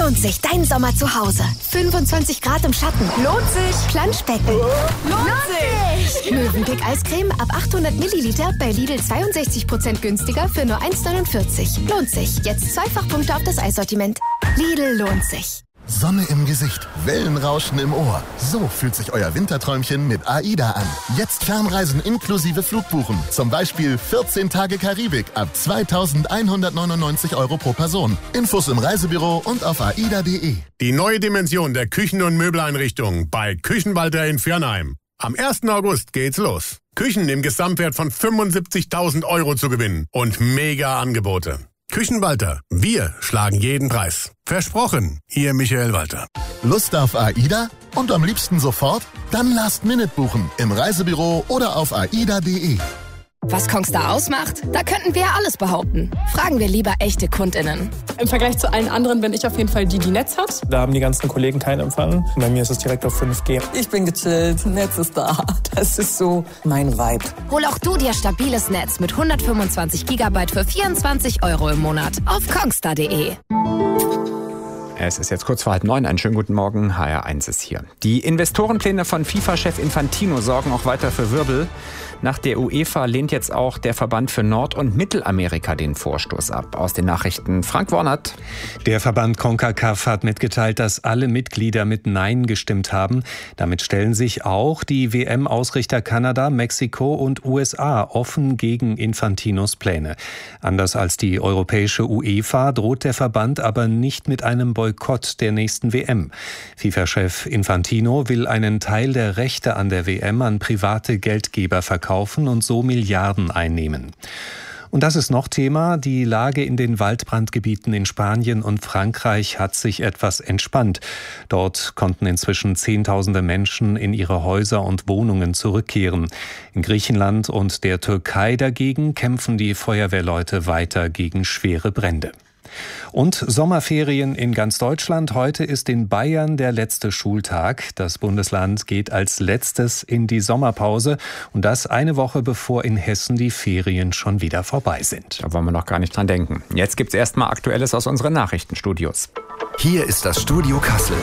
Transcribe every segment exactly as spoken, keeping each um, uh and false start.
Lohnt sich dein Sommer zu Hause. fünfundzwanzig Grad im Schatten. Lohnt sich. Planschbecken. Lohnt sich. Mövenpick Eiscreme ab achthundert Milliliter bei Lidl zweiundsechzig Prozent günstiger für nur eins neunundvierzig. Lohnt sich. Jetzt Zweifachpunkte auf das Eissortiment. Lidl lohnt sich. Sonne im Gesicht, Wellenrauschen im Ohr. So fühlt sich euer Winterträumchen mit AIDA an. Jetzt Fernreisen inklusive Flugbuchen. Zum Beispiel vierzehn Tage Karibik ab zweitausendeinhundertneunundneunzig Euro pro Person. Infos im Reisebüro und auf aida punkt de. Die neue Dimension der Küchen- und Möbeleinrichtungen bei Küchenwalter in Viernheim. Am ersten August geht's los. Küchen im Gesamtwert von fünfundsiebzigtausend Euro zu gewinnen und mega Angebote. Küchenwalter, wir schlagen jeden Preis. Versprochen, Ihr Michael Walter. Lust auf AIDA? Und am liebsten sofort? Dann Last Minute buchen im Reisebüro oder auf aida punkt de. Was Kongstar ausmacht? Da könnten wir ja alles behaupten. Fragen wir lieber echte KundInnen. Im Vergleich zu allen anderen bin ich auf jeden Fall die, die Netz hat. Da haben die ganzen Kollegen keinen Empfang. Bei mir ist es direkt auf fünf G. Ich bin gechillt, Netz ist da. Das ist so mein Vibe. Hol auch du dir stabiles Netz mit hundertfünfundzwanzig Gigabyte für vierundzwanzig Euro im Monat auf kongstar punkt de. Es ist jetzt kurz vor halb neun. Einen schönen guten Morgen. H R eins ist hier. Die Investorenpläne von FIFA-Chef Infantino sorgen auch weiter für Wirbel. Nach der UEFA lehnt jetzt auch der Verband für Nord- und Mittelamerika den Vorstoß ab. Aus den Nachrichten Frank Wornert. Der Verband CONCACAF hat mitgeteilt, dass alle Mitglieder mit Nein gestimmt haben. Damit stellen sich auch die W M-Ausrichter Kanada, Mexiko und U S A offen gegen Infantinos Pläne. Anders als die europäische UEFA droht der Verband aber nicht mit einem Boykott der nächsten W M. FIFA-Chef Infantino will einen Teil der Rechte an der W M an private Geldgeber verkaufen und so Milliarden einnehmen. Und das ist noch Thema. Die Lage in den Waldbrandgebieten in Spanien und Frankreich hat sich etwas entspannt. Dort konnten inzwischen Zehntausende Menschen in ihre Häuser und Wohnungen zurückkehren. In Griechenland und der Türkei dagegen kämpfen die Feuerwehrleute weiter gegen schwere Brände. Und Sommerferien in ganz Deutschland. Heute ist in Bayern der letzte Schultag. Das Bundesland geht als letztes in die Sommerpause. Und das eine Woche bevor in Hessen die Ferien schon wieder vorbei sind. Da wollen wir noch gar nicht dran denken. Jetzt gibt's erstmal Aktuelles aus unseren Nachrichtenstudios. Hier ist das Studio Kassel.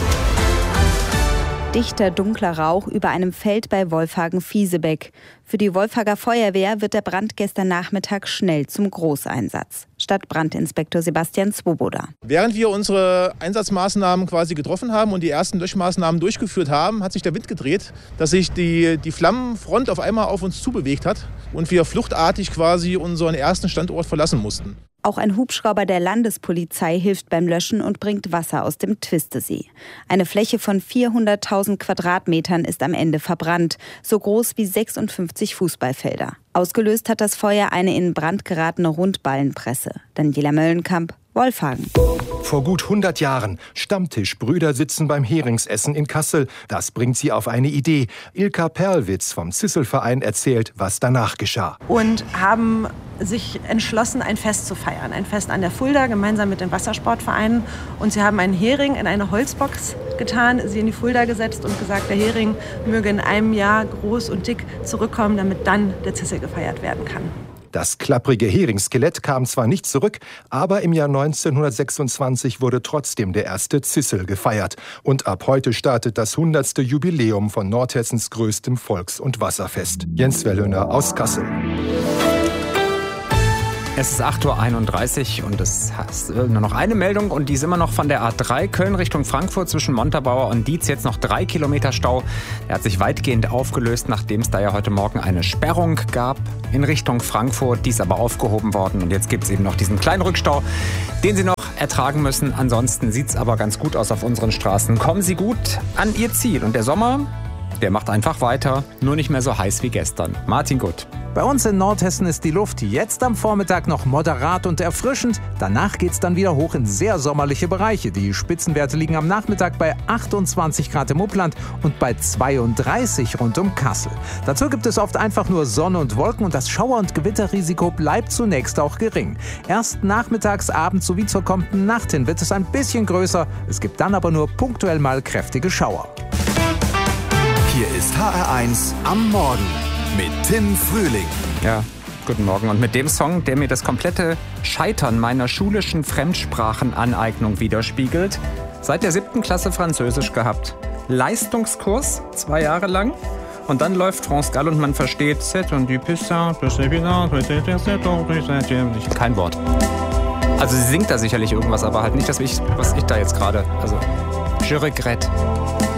Dichter, dunkler Rauch über einem Feld bei Wolfhagen-Fiesebeck. Für die Wolfhager Feuerwehr wird der Brand gestern Nachmittag schnell zum Großeinsatz. Stadtbrandinspektor Sebastian Swoboda. Während wir unsere Einsatzmaßnahmen quasi getroffen haben und die ersten Löschmaßnahmen durchgeführt haben, hat sich der Wind gedreht, dass sich die, die Flammenfront auf einmal auf uns zubewegt hat und wir fluchtartig quasi unseren ersten Standort verlassen mussten. Auch ein Hubschrauber der Landespolizei hilft beim Löschen und bringt Wasser aus dem Twistesee. Eine Fläche von vierhunderttausend Quadratmetern ist am Ende verbrannt, so groß wie sechsundfünfzig Fußballfelder. Ausgelöst hat das Feuer eine in Brand geratene Rundballenpresse. Daniela Möllenkamp, Wolfhagen. Vor gut hundert Jahren. Stammtischbrüder sitzen beim Heringsessen in Kassel. Das bringt sie auf eine Idee. Ilka Perlwitz vom Zisselverein erzählt, was danach geschah. Und haben sich entschlossen, ein Fest zu feiern. Ein Fest an der Fulda, gemeinsam mit den Wassersportvereinen. Und sie haben einen Hering in eine Holzbox getan, sie in die Fulda gesetzt und gesagt, der Hering möge in einem Jahr groß und dick zurückkommen, damit dann der Zissel gefeiert werden kann. Das klapprige Heringskelett kam zwar nicht zurück, aber im Jahr neunzehnhundertsechsundzwanzig wurde trotzdem der erste Zissel gefeiert. Und ab heute startet das hundertste Jubiläum von Nordhessens größtem Volks- und Wasserfest. Jens Wellöner aus Kassel. Es ist acht Uhr einunddreißig und es ist nur noch eine Meldung und die ist immer noch von der A drei Köln Richtung Frankfurt zwischen Montabaur und Dietz. Jetzt noch drei Kilometer Stau. Der hat sich weitgehend aufgelöst, nachdem es da ja heute Morgen eine Sperrung gab in Richtung Frankfurt. Die ist aber aufgehoben worden und jetzt gibt es eben noch diesen kleinen Rückstau, den Sie noch ertragen müssen. Ansonsten sieht es aber ganz gut aus auf unseren Straßen. Kommen Sie gut an Ihr Ziel und der Sommer, der macht einfach weiter, nur nicht mehr so heiß wie gestern. Martin Gutt. Bei uns in Nordhessen ist die Luft jetzt am Vormittag noch moderat und erfrischend. Danach geht's dann wieder hoch in sehr sommerliche Bereiche. Die Spitzenwerte liegen am Nachmittag bei achtundzwanzig Grad im Upland und bei zweiunddreißig rund um Kassel. Dazu gibt es oft einfach nur Sonne und Wolken und das Schauer- und Gewitterrisiko bleibt zunächst auch gering. Erst nachmittags, abends sowie zur kommenden Nacht hin wird es ein bisschen größer. Es gibt dann aber nur punktuell mal kräftige Schauer. Hier ist H R eins am Morgen mit Tim Frühling. Ja, guten Morgen. Und mit dem Song, der mir das komplette Scheitern meiner schulischen Fremdsprachenaneignung widerspiegelt, Seit der siebten Klasse Französisch gehabt. Leistungskurs, zwei Jahre lang. Und dann läuft France Gall und man versteht kein Wort. Also sie singt da sicherlich irgendwas, aber halt nicht das, was ich da jetzt gerade... Also, je regrette.